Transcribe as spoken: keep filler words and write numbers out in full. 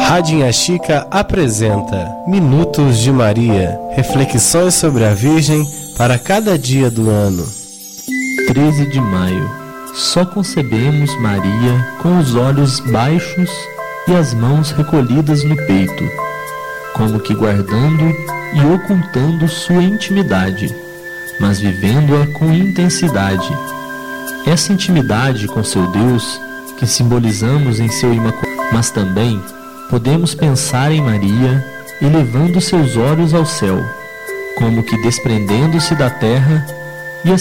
Radinha Chica apresenta Minutos de Maria, reflexões sobre a Virgem para cada dia do ano. treze de maio. Só concebemos Maria com os olhos baixos e as mãos recolhidas no peito, como que guardando e ocultando sua intimidade, mas vivendo-a com intensidade. Essa intimidade com seu Deus, que simbolizamos em seu imaculado, mas também podemos pensar em Maria elevando seus olhos ao céu, como que desprendendo-se da terra